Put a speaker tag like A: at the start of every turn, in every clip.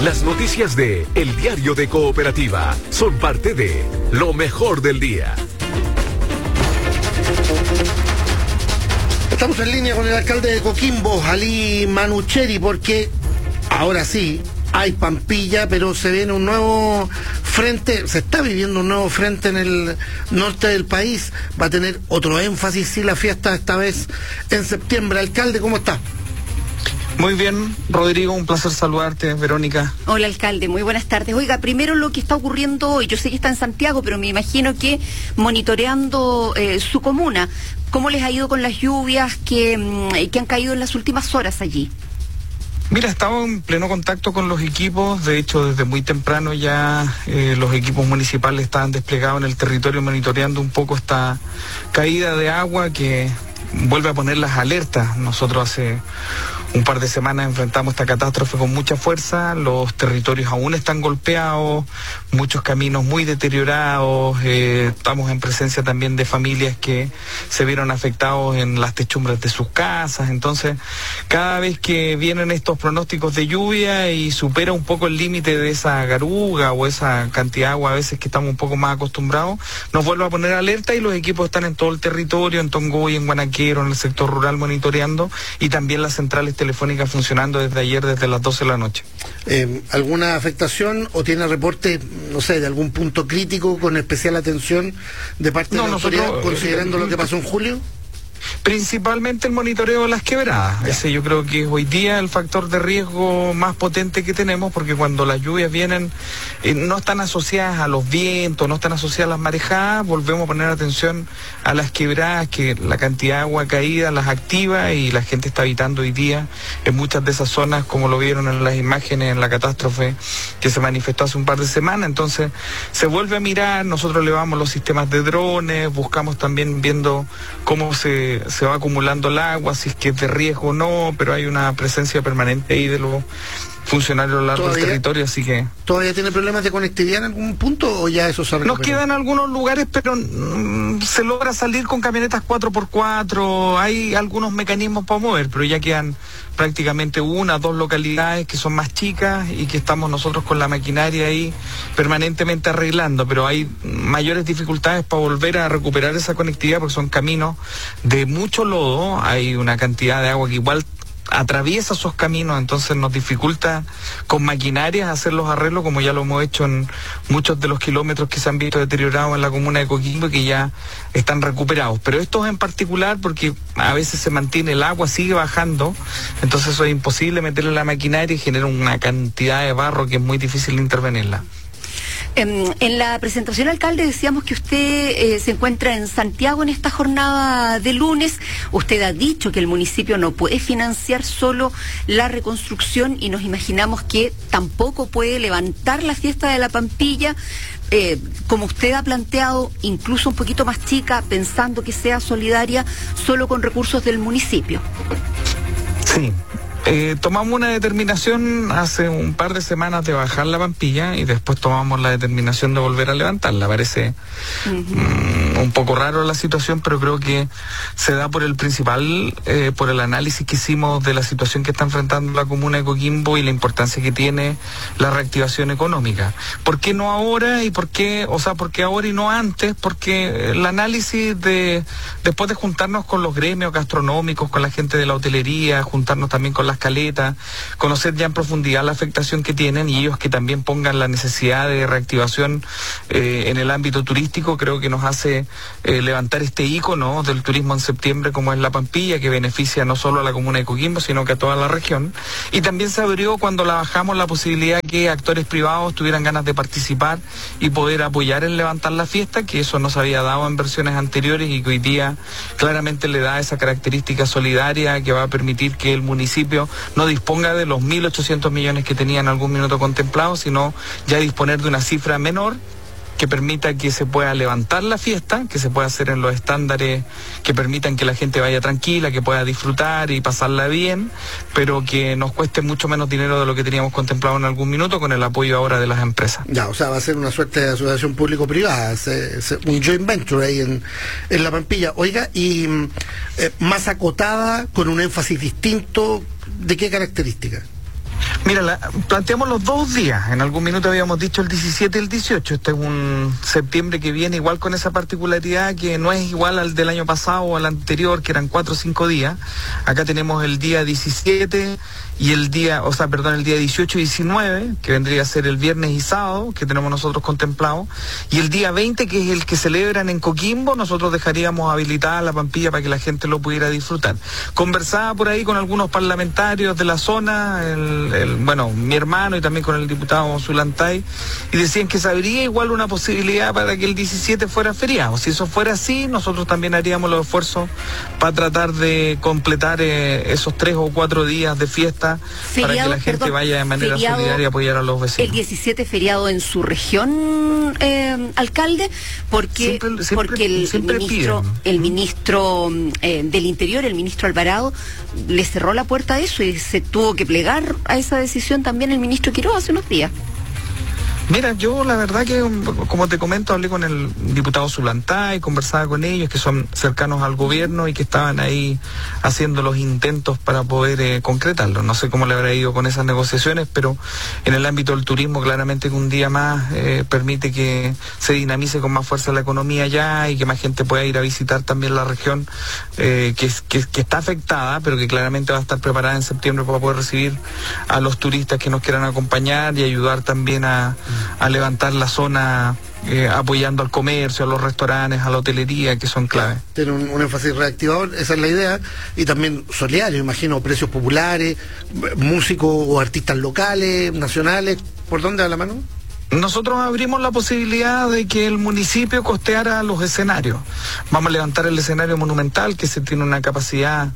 A: Las noticias de El Diario de Cooperativa son parte de lo mejor del día.
B: Estamos en línea con el alcalde de Coquimbo, Ali Manucheri, porque ahora sí hay Pampilla, pero se viene un nuevo frente, se está viviendo un nuevo frente en el norte del país. Va a tener otro énfasis, sí, la fiesta esta vez en septiembre. Alcalde, ¿cómo está?
C: Muy bien, Rodrigo, un placer saludarte, Verónica.
D: Hola, alcalde, muy buenas tardes. Oiga, primero lo que está ocurriendo hoy, yo sé que está en Santiago, pero me imagino que monitoreando su comuna, ¿cómo les ha ido con las lluvias que han caído en las últimas horas allí?
C: Mira, estaba en pleno contacto con los equipos, de hecho desde muy temprano ya los equipos municipales estaban desplegados en el territorio monitoreando un poco esta caída de agua que vuelve a poner las alertas. Nosotros hace un par de semanas enfrentamos esta catástrofe con mucha fuerza, los territorios aún están golpeados, muchos caminos muy deteriorados, estamos en presencia también de familias que se vieron afectados en las techumbres de sus casas. Entonces, cada vez que vienen estos pronósticos de lluvia y supera un poco el límite de esa garuga o esa cantidad de agua a veces que estamos un poco más acostumbrados, nos vuelve a poner alerta y los equipos están en todo el territorio, en Tongoy, en Guanaquero, en el sector rural monitoreando, y también las centrales telefónica funcionando desde ayer, desde las 12 de la noche.
B: ¿Alguna afectación o tiene reporte, no sé, de algún punto crítico con especial atención de parte de la autoridad, considerando lo que pasó en julio?
C: Principalmente el monitoreo de las quebradas. Ese yo creo que es hoy día el factor de riesgo más potente que tenemos, porque cuando las lluvias vienen no están asociadas a los vientos, no están asociadas a las marejadas, volvemos a poner atención a las quebradas, que la cantidad de agua caída las activa y la gente está habitando hoy día en muchas de esas zonas, como lo vieron en las imágenes en la catástrofe que se manifestó hace un par de semanas. Entonces se vuelve a mirar, nosotros elevamos los sistemas de drones, buscamos también viendo cómo se va acumulando el agua, si es que es de riesgo o no, pero hay una presencia permanente ahí de los funcionarios a lo largo del territorio, así que...
B: ¿Todavía tiene problemas de conectividad en algún punto o ya eso se recuperó?
C: Nos quedan algunos lugares, pero se logra salir con camionetas 4x4, hay algunos mecanismos para mover, pero ya quedan prácticamente 1 o 2 localidades que son más chicas y que estamos nosotros con la maquinaria ahí permanentemente arreglando, pero hay mayores dificultades para volver a recuperar esa conectividad porque son caminos de mucho lodo, hay una cantidad de agua que igual atraviesa esos caminos, entonces nos dificulta con maquinarias hacer los arreglos, como ya lo hemos hecho en muchos de los kilómetros que se han visto deteriorados en la comuna de Coquimbo y que ya están recuperados. Pero estos en particular, porque a veces se mantiene el agua, sigue bajando, entonces eso es imposible meterle la maquinaria y genera una cantidad de barro que es muy difícil de intervenirla.
D: En la presentación, alcalde, decíamos que usted se encuentra en Santiago en esta jornada de lunes. Usted ha dicho que el municipio no puede financiar solo la reconstrucción y nos imaginamos que tampoco puede levantar la fiesta de la Pampilla, como usted ha planteado, incluso un poquito más chica, pensando que sea solidaria solo con recursos del municipio.
C: Sí. Tomamos una determinación hace un par de semanas de bajar la Pampilla y después tomamos la determinación de volver a levantarla. Parece un poco raro la situación, pero creo que se da por por el análisis que hicimos de la situación que está enfrentando la comuna de Coquimbo y la importancia que tiene la reactivación económica. ¿Por qué no ahora y por qué ahora y no antes? Porque el análisis después de juntarnos con los gremios gastronómicos, con la gente de la hotelería, juntarnos también con las caletas, conocer ya en profundidad la afectación que tienen y ellos que también pongan la necesidad de reactivación en el ámbito turístico, creo que nos hace levantar este ícono del turismo en septiembre como es la Pampilla, que beneficia no solo a la comuna de Coquimbo, sino que a toda la región. Y también se abrió cuando la bajamos la posibilidad que actores privados tuvieran ganas de participar y poder apoyar en levantar la fiesta, que eso no se había dado en versiones anteriores y que hoy día claramente le da esa característica solidaria que va a permitir que el municipio no disponga de los 1.800 millones que tenía en algún minuto contemplado, sino ya disponer de una cifra menor que permita que se pueda levantar la fiesta, que se pueda hacer en los estándares que permitan que la gente vaya tranquila, que pueda disfrutar y pasarla bien, pero que nos cueste mucho menos dinero de lo que teníamos contemplado en algún minuto con el apoyo ahora de las empresas.
B: Ya, o sea, va a ser una suerte de asociación público-privada, un joint venture ahí en la Pampilla. Oiga, y más acotada, con un énfasis distinto, ¿de qué características?
C: Mira, planteamos los 2 días. En algún minuto habíamos dicho el 17 y el 18. Este es un septiembre que viene igual con esa particularidad que no es igual al del año pasado o al anterior, que eran 4 o 5 días. Acá tenemos el día 17 y el día 18 y 19, que vendría a ser el viernes y sábado, que tenemos nosotros contemplado. Y el día 20, que es el que celebran en Coquimbo, nosotros dejaríamos habilitada la Pampilla para que la gente lo pudiera disfrutar. Conversaba por ahí con algunos parlamentarios de la zona, mi hermano y también con el diputado Zulantay, y decían que se habría igual una posibilidad para que el 17 fuera feriado. Si eso fuera así, nosotros también haríamos los esfuerzos para tratar de completar esos 3 o 4 días de fiesta para que la gente vaya de manera solidaria a apoyar a los vecinos.
D: El 17 feriado en su región, alcalde, porque el ministro del Interior, el ministro Alvarado, le cerró la puerta a eso y se tuvo que plegar a esa decisión también el ministro Quiroga hace unos días.
C: Mira, yo la verdad que, como te comento, hablé con el diputado Zulantay, conversaba con ellos, que son cercanos al gobierno y que estaban ahí haciendo los intentos para poder concretarlo. No sé cómo le habrá ido con esas negociaciones, pero en el ámbito del turismo claramente que un día más permite que se dinamice con más fuerza la economía allá y que más gente pueda ir a visitar también la región que está afectada, pero que claramente va a estar preparada en septiembre para poder recibir a los turistas que nos quieran acompañar y ayudar también a levantar la zona, apoyando al comercio, a los restaurantes, a la hotelería, que son clave.
B: Tiene un énfasis reactivador, esa es la idea, y también solidario, imagino, precios populares, músicos o artistas locales, nacionales. ¿Por dónde va la mano?
C: Nosotros abrimos la posibilidad de que el municipio costeara los escenarios. Vamos a levantar el escenario monumental, que se tiene una capacidad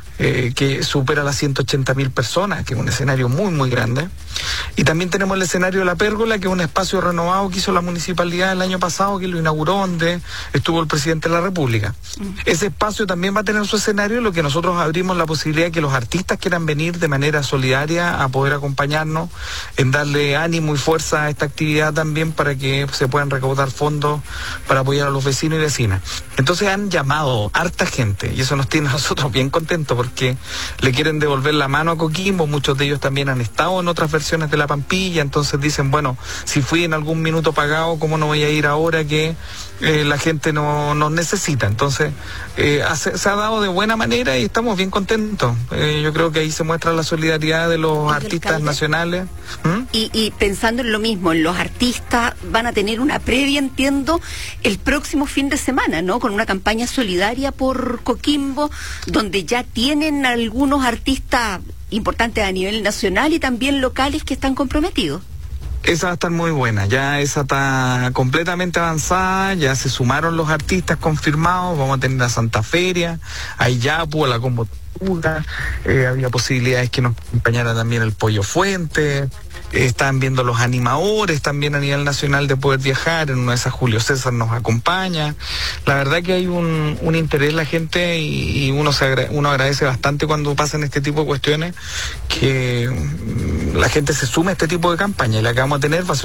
C: que supera las 180.000 personas, que es un escenario muy, muy grande. Y también tenemos el escenario de La Pérgola, que es un espacio renovado que hizo la municipalidad el año pasado, que lo inauguró, donde estuvo el presidente de la República. Ese espacio también va a tener su escenario, lo que nosotros abrimos la posibilidad de que los artistas quieran venir de manera solidaria a poder acompañarnos, en darle ánimo y fuerza a esta actividad también, para que se puedan recaudar fondos para apoyar a los vecinos y vecinas. Entonces han llamado harta gente, y eso nos tiene a nosotros bien contentos, porque le quieren devolver la mano a Coquimbo. Muchos de ellos también han estado en otras versiones de la Pampilla, entonces dicen, bueno, si fui en algún minuto pagado, ¿cómo no voy a ir ahora que la gente nos necesita? Entonces se ha dado de buena manera y estamos bien contentos. Yo creo que ahí se muestra la solidaridad de los artistas nacionales.
D: Y pensando en lo mismo, los artistas van a tener una previa, entiendo, el próximo fin de semana, ¿no? Con una campaña solidaria por Coquimbo, donde ya tienen algunos artistas importantes a nivel nacional y también locales que están comprometidos.
C: Esa va a estar muy buena, ya esa está completamente avanzada, ya se sumaron los artistas confirmados, vamos a tener la Santa Feria, a Iyapu, a la Combotura, había posibilidades que nos acompañara también el Pollo Fuente, están viendo los animadores también a nivel nacional de poder viajar, en una de esas Julio César nos acompaña. La verdad que hay un interés la gente y uno agradece bastante cuando pasan este tipo de cuestiones, que la gente se sume a este tipo de campaña, y la que vamos a tener va a ser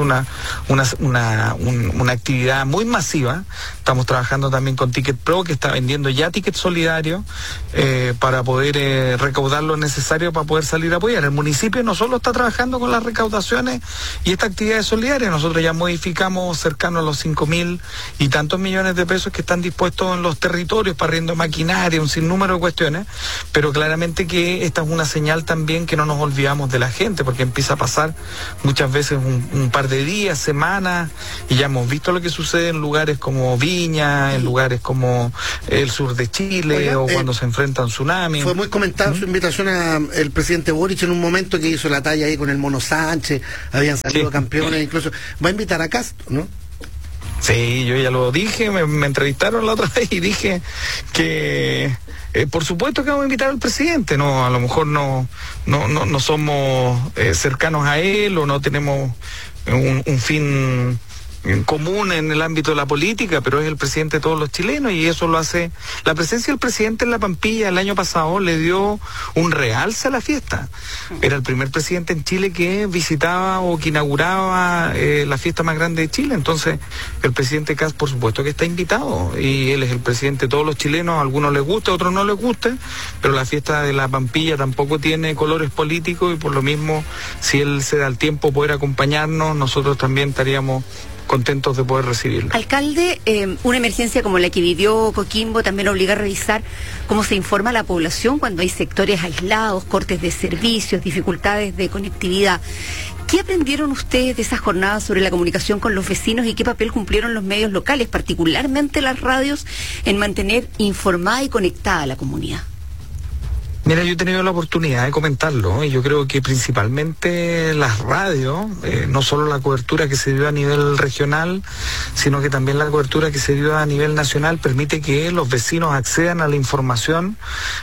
C: una actividad muy masiva. Estamos trabajando también con Ticket Pro, que está vendiendo ya tickets solidarios para poder recaudar lo necesario para poder salir a apoyar. El municipio no solo está trabajando con las recaudaciones y esta actividad solidaria, nosotros ya modificamos cercano a los 5.000 y tantos millones de pesos que están dispuestos en los territorios para arriendo maquinaria, un sinnúmero de cuestiones, pero claramente que esta es una señal también que no nos olvidamos de la gente, porque empieza a pasar muchas veces un par de días, semanas, y ya hemos visto lo que sucede en lugares como Viña, en lugares como el sur de Chile, o cuando se enfrentan tsunamis.
B: Fue muy comentada su invitación al presidente Boric en un momento, que hizo la talla ahí con el Mono Sánchez, habían salido campeones, incluso va a invitar a Castro, ¿no?
C: Sí, yo ya lo dije, me entrevistaron la otra vez y dije que por supuesto que vamos a invitar al presidente, no, a lo mejor no somos cercanos a él, o no tenemos un fin común en el ámbito de la política, pero es el presidente de todos los chilenos, y eso lo hace. La presencia del presidente en La Pampilla el año pasado le dio un realce a la fiesta. Era el primer presidente en Chile que visitaba o que inauguraba la fiesta más grande de Chile. Entonces el presidente Kast, por supuesto que está invitado, y él es el presidente de todos los chilenos. A algunos les guste, a otros no les guste, pero la fiesta de La Pampilla tampoco tiene colores políticos, y por lo mismo, si él se da el tiempo poder acompañarnos, nosotros también estaríamos contentos de poder recibirlo.
D: Alcalde, una emergencia como la que vivió Coquimbo también obliga a revisar cómo se informa a la población cuando hay sectores aislados, cortes de servicios, dificultades de conectividad. ¿Qué aprendieron ustedes de esas jornadas sobre la comunicación con los vecinos y qué papel cumplieron los medios locales, particularmente las radios, en mantener informada y conectada a la comunidad?
C: Mira, yo he tenido la oportunidad de comentarlo, y yo creo que principalmente las radios, no solo la cobertura que se dio a nivel regional, sino que también la cobertura que se dio a nivel nacional, permite que los vecinos accedan a la información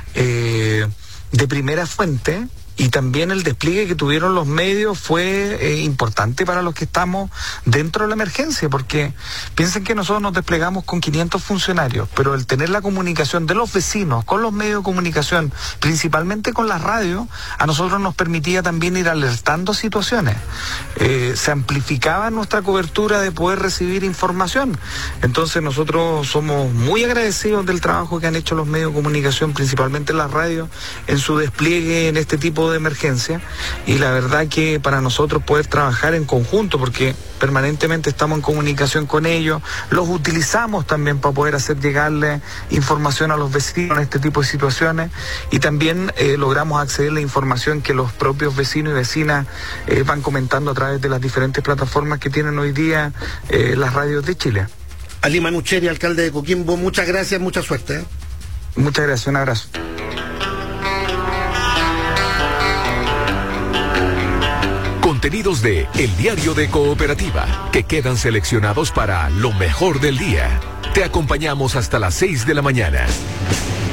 C: de primera fuente. Y también el despliegue que tuvieron los medios fue importante para los que estamos dentro de la emergencia, porque piensen que nosotros nos desplegamos con 500 funcionarios, pero el tener la comunicación de los vecinos con los medios de comunicación, principalmente con las radios, a nosotros nos permitía también ir alertando situaciones. Se amplificaba nuestra cobertura de poder recibir información. Entonces nosotros somos muy agradecidos del trabajo que han hecho los medios de comunicación, principalmente las radios, en su despliegue en este tipo de emergencia, y la verdad que para nosotros poder trabajar en conjunto, porque permanentemente estamos en comunicación con ellos, los utilizamos también para poder hacer llegarle información a los vecinos en este tipo de situaciones, y también logramos acceder a la información que los propios vecinos y vecinas van comentando a través de las diferentes plataformas que tienen hoy día las radios de Chile.
B: Ali Manucheri, alcalde de Coquimbo, muchas gracias, mucha suerte.
C: Muchas gracias, un abrazo.
A: Contenidos de El Diario de Cooperativa, que quedan seleccionados para lo mejor del día. Te acompañamos hasta las 6 de la mañana.